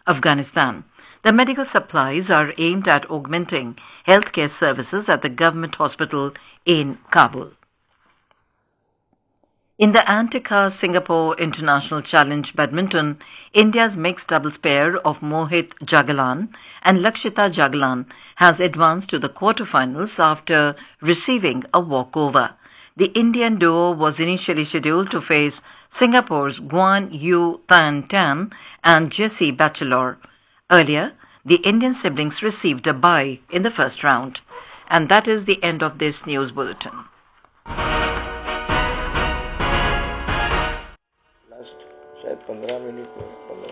Afghanistan. The medical supplies are aimed at augmenting healthcare services at the government hospital in Kabul. In the Antarctica Singapore International Challenge Badminton, India's mixed doubles pair of Mohit Jagalan and Lakshita Jagalan has advanced to the quarterfinals after receiving a walkover. The Indian duo was initially scheduled to face Singapore's Guan Yu Tan Tan and Jessie Batchelor. Earlier, the Indian siblings received a bye in the first round. And that is the end of this news bulletin. शायद 15 minute में 15।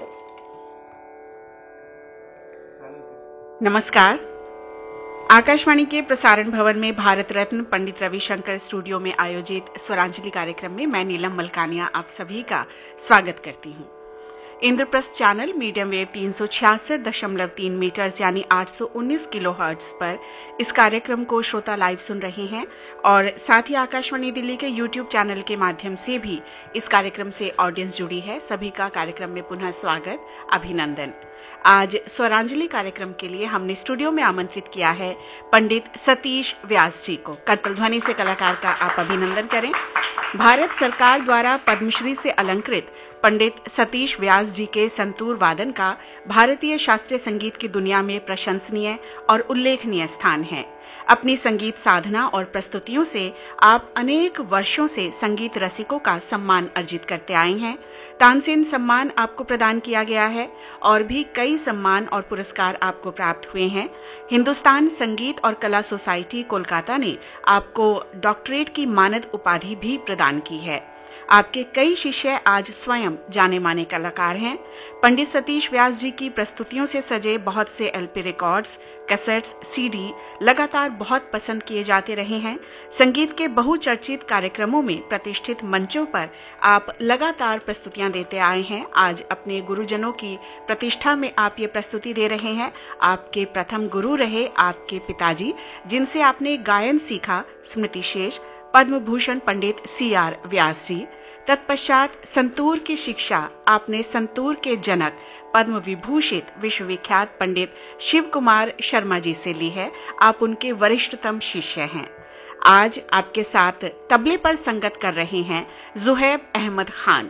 नमस्कार। आकाशवाणी के प्रसारण भवन में Bharat Ratna Pandit Ravishankar studio में आयोजित स्वरांजलि कार्यक्रम में मैं नीलम मलकानिया आप सभी का स्वागत करती हूं। Indraprastha channel medium wave 366.3 metres यानी 819 किलोहर्ट्ज पर इस कार्यक्रम को श्रोता लाइव सुन रहे हैं और साथ ही आकाशवाणी दिल्ली के यूट्यूब चैनल के माध्यम से भी इस कार्यक्रम से ऑडियंस जुड़ी है। सभी का कार्यक्रम में पुनः स्वागत, अभिनंदन। आज स्वरांजलि कार्यक्रम के लिए हमने स्टूडियो में आमंत्रित किया है पंडित सतीश व्यास जी को। करतल ध्वनि से कलाकार का आप अभिनंदन करें। भारत सरकार द्वारा पद्मश्री से अलंकृत पंडित सतीश व्यास जी के संतूर वादन का भारतीय शास्त्रीय संगीत की दुनिया में प्रशंसनीय और उल्लेखनीय स्थान है। अपनी संगीत साधना और प्रस्तुतियों से आप अनेक वर्षों से संगीत रसिकों का सम्मान अर्जित करते आए हैं। तानसेन सम्मान आपको प्रदान किया गया है और भी कई सम्मान और पुरस्कार आपको प्राप्त हुए हैं। हिंदुस्तान संगीत और कला सोसाइटी कोलकाता ने आपको डॉक्टरेट की मानद उपाधि भी प्रदान की है। आपके कई शिष्य आज स्वयं जाने माने कलाकार हैं। पंडित सतीश व्यास जी की प्रस्तुतियों से सजे बहुत से एलपी रिकॉर्ड्स, कैसेट्स, सीडी लगातार बहुत पसंद किए जाते रहे हैं। संगीत के बहुचर्चित कार्यक्रमों में प्रतिष्ठित मंचों पर आप लगातार प्रस्तुतियां देते आए हैं। आज अपने गुरुजनों की प्रतिष्ठा में आप ये प्रस्तुति दे रहे हैं। आपके प्रथम गुरु रहे आपके पिताजी, जिनसे आपने गायन सीखा, स्मृति शेष, पद्म भूषण पंडित CR व्यास जी। तत्पश्चात संतूर की शिक्षा आपने संतूर के जनक पद्म विभूषित विश्वविख्यात पंडित शिव कुमार शर्मा जी से ली है। आप उनके वरिष्ठतम शिष्य हैं। आज आपके साथ तबले पर संगत कर रहे हैं जुहैब अहमद खान।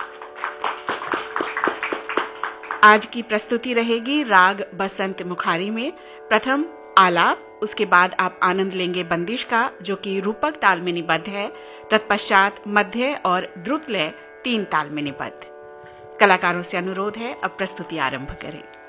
आज की प्रस्तुति रहेगी राग बसंत मुखारी में। प्रथम आलाप, उसके बाद आप आनंद लेंगे बंदिश का, जो कि रूपक ताल में निबद्ध है। तत्पश्चात मध्य और द्रुत लय 3 ताल में निबद्ध। कलाकारों से अनुरोध है अब प्रस्तुति आरंभ करें।